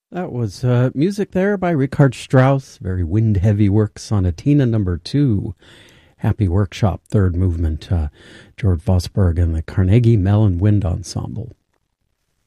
That was music there by Richard Strauss, very wind-heavy work, Sonatina number 2, Happy Workshop, third movement, George Vosburgh and the Carnegie Mellon Wind Ensemble.